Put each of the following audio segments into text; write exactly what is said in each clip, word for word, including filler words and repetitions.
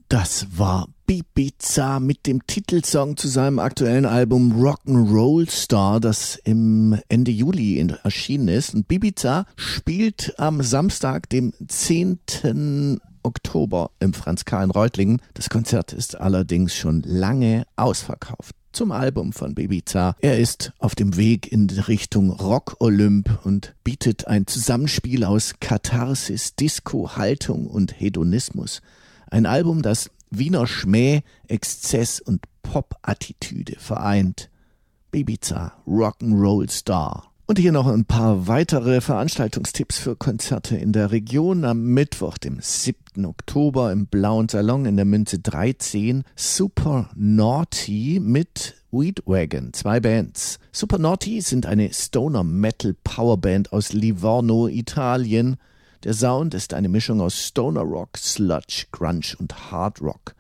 Das war Ibiza mit dem Titelsong zu seinem aktuellen Album Rock'n'Roll Star, das im Ende Juli erschienen ist. Und Ibiza spielt am Samstag, dem zehnten Oktober im Franz-K in Reutlingen. Das Konzert ist allerdings schon lange ausverkauft. Zum Album von Ibiza. Er ist auf dem Weg in Richtung Rock-Olymp und bietet ein Zusammenspiel aus Katharsis, Disco, Haltung und Hedonismus. Ein Album, das Wiener Schmäh, Exzess und Pop-Attitüde vereint. Ibiza, Rock'n'Roll Star. Und hier noch ein paar weitere Veranstaltungstipps für Konzerte in der Region. Am Mittwoch, dem siebten Oktober im Blauen Salon in der Münze dreizehn, Super Naughty mit Weedwagon, zwei Bands. Super Naughty sind eine Stoner-Metal-Powerband aus Livorno, Italien. Der Sound ist eine Mischung aus Stoner Rock, Sludge, Grunge und Hard Rock.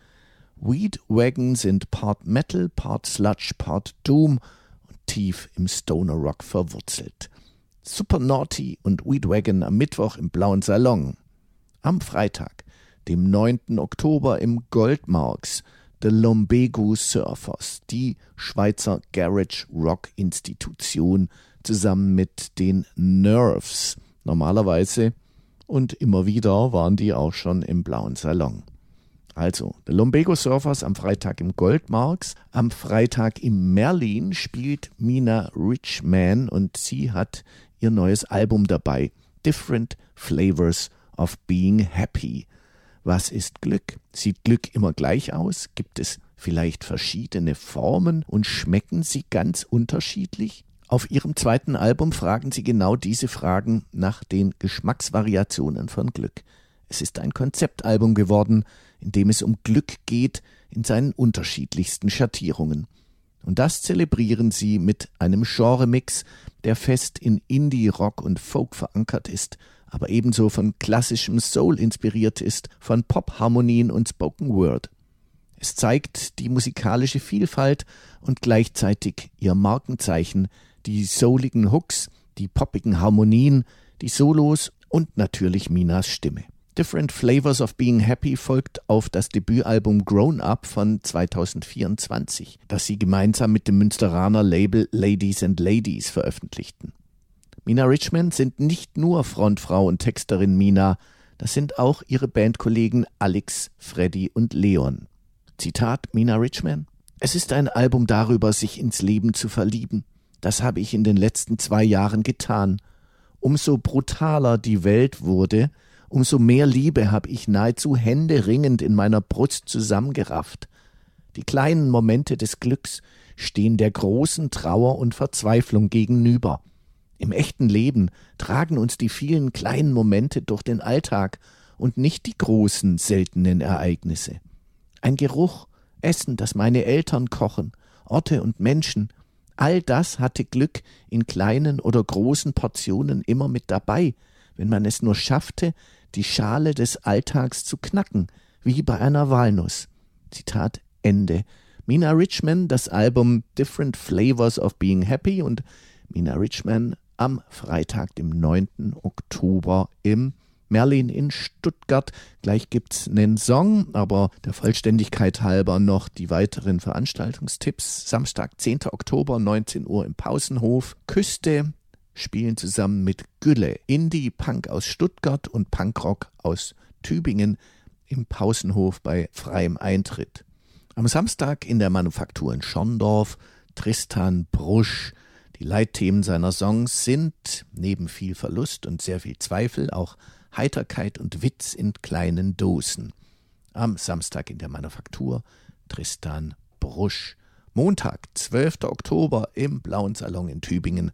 Weedwagon sind Part Metal, Part Sludge, Part Doom und tief im Stoner Rock verwurzelt. Super Naughty und Weedwagon am Mittwoch im Blauen Salon. Am Freitag, dem neunten Oktober im Goldmarks, The Lumbago Surfers, die Schweizer Garage Rock Institution, zusammen mit den Nerves. Normalerweise und immer wieder waren die auch schon im Blauen Salon. Also, The Lumbago Surfers am Freitag im Goldmarks. Am Freitag im Merlin spielt Mina Richman und sie hat ihr neues Album dabei. Different Flavors of Being Happy. Was ist Glück? Sieht Glück immer gleich aus? Gibt es vielleicht verschiedene Formen und schmecken sie ganz unterschiedlich? Auf ihrem zweiten Album fragen sie genau diese Fragen nach den Geschmacksvariationen von Glück. Es ist ein Konzeptalbum geworden, in dem es um Glück geht in seinen unterschiedlichsten Schattierungen. Und das zelebrieren sie mit einem Genremix, der fest in Indie, Rock und Folk verankert ist, aber ebenso von klassischem Soul inspiriert ist, von Pop-Harmonien und Spoken Word. Es zeigt die musikalische Vielfalt und gleichzeitig ihr Markenzeichen, die souligen Hooks, die poppigen Harmonien, die Solos und natürlich Minas Stimme. Different Flavors of Being Happy folgt auf das Debütalbum Grown Up von zweitausendvierundzwanzig, das sie gemeinsam mit dem Münsteraner Label Ladies and Ladies veröffentlichten. Mina Richman sind nicht nur Frontfrau und Texterin Mina, das sind auch ihre Bandkollegen Alex, Freddy und Leon. Zitat Mina Richman: Es ist ein Album darüber, sich ins Leben zu verlieben. Das habe ich in den letzten zwei Jahren getan. Umso brutaler die Welt wurde, umso mehr Liebe habe ich nahezu händeringend in meiner Brust zusammengerafft. Die kleinen Momente des Glücks stehen der großen Trauer und Verzweiflung gegenüber. Im echten Leben tragen uns die vielen kleinen Momente durch den Alltag und nicht die großen, seltenen Ereignisse. Ein Geruch, Essen, das meine Eltern kochen, Orte und Menschen, all das hatte Glück in kleinen oder großen Portionen immer mit dabei, wenn man es nur schaffte, die Schale des Alltags zu knacken, wie bei einer Walnuss. Zitat Ende. Mina Richman, das Album Different Flavors of Being Happy und Mina Richman am Freitag, dem neunten Oktober im Merlin in Stuttgart. Gleich gibt's einen Song, aber der Vollständigkeit halber noch die weiteren Veranstaltungstipps. Samstag, zehnten Oktober, neunzehn Uhr im Pausenhof. Küste spielen zusammen mit Gülle, Indie-Punk aus Stuttgart und Punkrock aus Tübingen im Pausenhof bei freiem Eintritt. Am Samstag in der Manufaktur in Schorndorf Tristan Brusch. Die Leitthemen seiner Songs sind neben viel Verlust und sehr viel Zweifel auch Heiterkeit und Witz in kleinen Dosen. Am Samstag in der Manufaktur Tristan Brusch. Montag, zwölften Oktober im Blauen Salon in Tübingen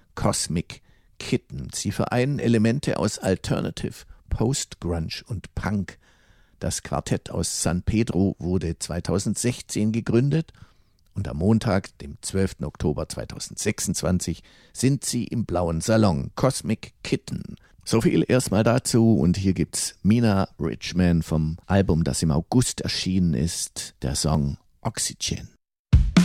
Cosmic Kitten. Sie vereinen Elemente aus Alternative, Post-Grunge und Punk. Das Quartett aus San Pedro wurde zweitausendsechzehn gegründet und am Montag, dem zwölften Oktober zweitausendsechsundzwanzig, sind sie im Blauen Salon Cosmic Kitten. So viel erstmal dazu und hier gibt's Mina Richman vom Album, das im August erschienen ist, der Song Oxygen.